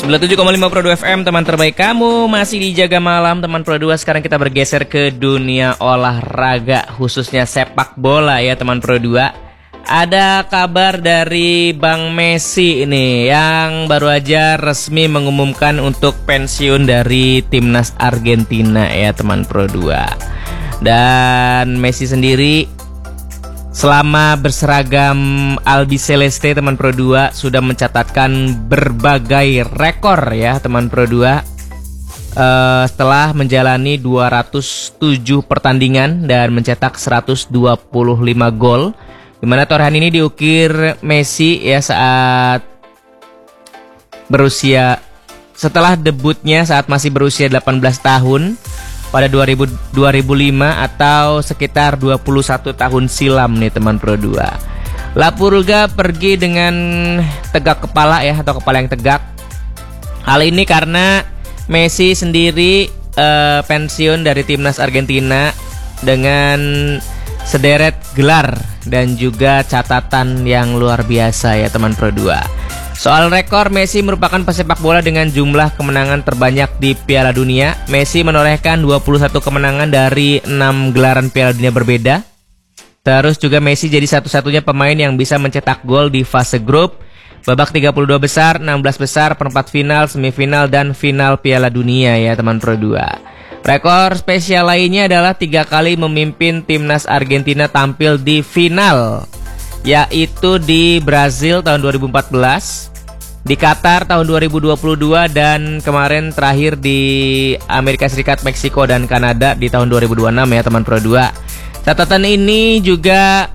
97,5 Pro 2 FM, teman terbaik kamu. Masih di Jaga Malam, teman Pro 2. Sekarang kita bergeser ke dunia olahraga, khususnya sepak bola ya, teman Pro 2. Ada kabar dari Bang Messi ini yang baru aja resmi mengumumkan untuk pensiun dari timnas Argentina ya, teman Pro 2. Dan Messi sendiri selama berseragam Albiceleste, teman Pro 2, sudah mencatatkan berbagai rekor ya, teman Pro 2. Setelah menjalani 207 pertandingan dan mencetak 125 gol, dimana torehan ini diukir Messi ya saat berusia, setelah debutnya saat masih berusia 18 tahun pada 2005 atau sekitar 21 tahun silam nih, teman Pro 2. La Pulga pergi dengan tegak kepala ya, atau kepala yang tegak. Hal ini karena Messi sendiri pensiun dari timnas Argentina dengan sederet gelar dan juga catatan yang luar biasa ya, teman Pro 2. Soal rekor, Messi merupakan pesepak bola dengan jumlah kemenangan terbanyak di Piala Dunia. Messi menorehkan 21 kemenangan dari 6 gelaran Piala Dunia berbeda. Terus juga Messi jadi satu-satunya pemain yang bisa mencetak gol di fase grup, babak 32 besar, 16 besar, perempat final, semifinal, dan final Piala Dunia ya, teman Pro 2. Rekor spesial lainnya adalah 3 kali memimpin timnas Argentina tampil di final, yaitu di Brazil tahun 2014, di Qatar tahun 2022, dan kemarin terakhir di Amerika Serikat, Meksiko, dan Kanada di tahun 2026 ya, teman Pro 2. Catatan ini juga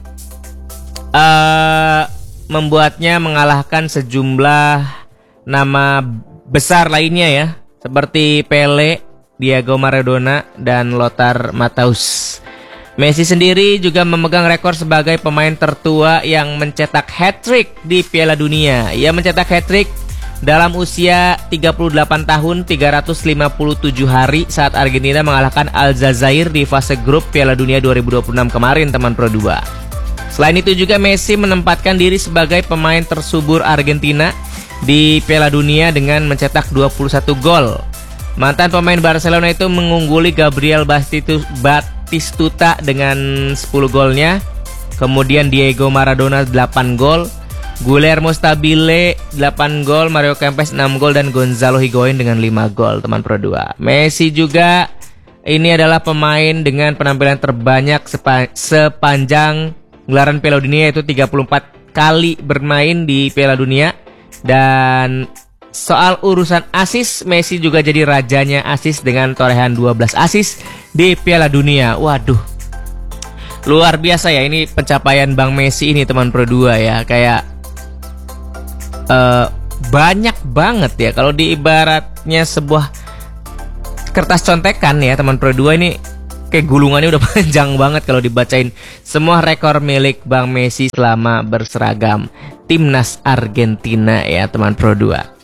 membuatnya mengalahkan sejumlah nama besar lainnya ya, seperti Pele, Diego Maradona, dan Lothar Matthäus. Messi sendiri juga memegang rekor sebagai pemain tertua yang mencetak hat-trick di Piala Dunia. Ia mencetak hat-trick dalam usia 38 tahun 357 hari saat Argentina mengalahkan Aljazair di fase grup Piala Dunia 2026 kemarin, teman Pro 2. Selain itu juga Messi menempatkan diri sebagai pemain tersubur Argentina di Piala Dunia dengan mencetak 21 gol. Mantan pemain Barcelona itu mengungguli Gabriel Batistuta dengan 10 golnya. Kemudian Diego Maradona 8 gol, Guillermo Stabile 8 gol, Mario Kempes 6 gol, dan Gonzalo Higuain dengan 5 gol, teman Pro 2. Messi juga ini adalah pemain dengan penampilan terbanyak sepanjang gelaran Piala Dunia, yaitu 34 kali bermain di Piala Dunia. Dan soal urusan assist, Messi juga jadi rajanya assist dengan torehan 12 assist di Piala Dunia. Waduh, luar biasa ya ini pencapaian Bang Messi ini, teman Pro 2 ya. Kayak banyak banget ya. Kalau diibaratnya sebuah kertas contekan ya, teman Pro 2, ini kayak gulungannya udah panjang banget kalau dibacain semua rekor milik Bang Messi selama berseragam timnas Argentina ya, teman Pro 2.